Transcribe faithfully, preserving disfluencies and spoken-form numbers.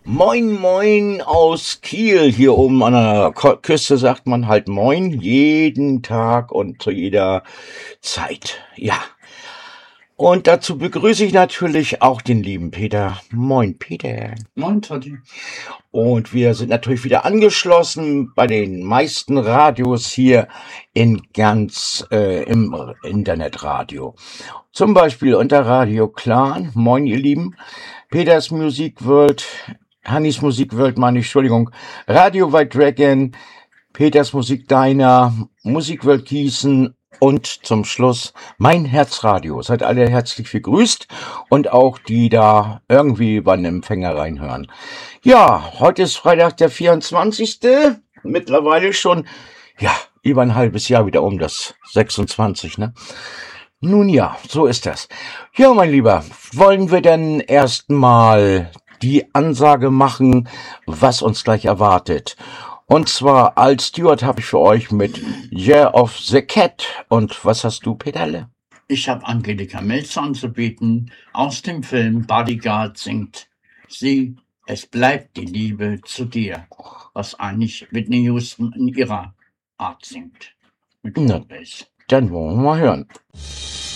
Moin, moin aus Kiel. Hier oben an der Ko- Küste sagt man halt moin, jeden Tag und zu jeder Zeit. Ja. Und dazu begrüße ich natürlich auch den lieben Peter. Moin, Peter. Moin, Totti. Und wir sind natürlich wieder angeschlossen bei den meisten Radios hier in ganz äh, im Internetradio. Zum Beispiel unter Radio Clan. Moin, ihr Lieben. Peters Music World, Hannis Musik World, meine ich, Entschuldigung. Radio White Dragon, Peters Musik Diner, Musik World Gießen und zum Schluss mein Herzradio. Seid alle herzlich begrüßt und auch die da irgendwie beim Empfänger reinhören. Ja, heute ist Freitag der vierundzwanzigste Mittlerweile schon, ja, über ein halbes Jahr wieder um, das sechsundzwanzig, ne? Nun ja, so ist das. Ja, mein Lieber, wollen wir denn erstmal die Ansage machen, was uns gleich erwartet? Und zwar als Steward habe ich für euch mit Year of the Cat. Und was hast du, Peterle? Ich habe Angelika Melzer anzubieten. Aus dem Film Bodyguard singt sie Es bleibt die Liebe zu dir, was eigentlich Whitney Houston in ihrer Art singt. Mit Na, Vorbase. dann wollen wir mal hören.